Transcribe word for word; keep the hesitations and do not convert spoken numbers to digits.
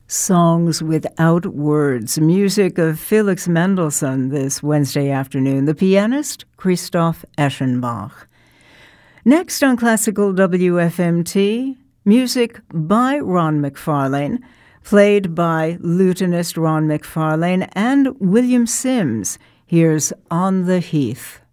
Songs Without Words, music of Felix Mendelssohn this Wednesday afternoon, the pianist Christoph Eschenbach. Next on Classical W F M T, music by Ron McFarlane, played by lutenist Ron McFarlane and William Sims. Here's On the Heath.